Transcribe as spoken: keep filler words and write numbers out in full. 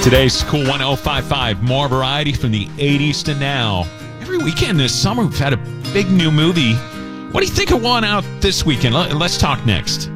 Today's Cool one oh five five, more variety from the eighties to now. Every weekend this summer, we've had a big new movie. What do you think of one out this weekend? Let's talk next.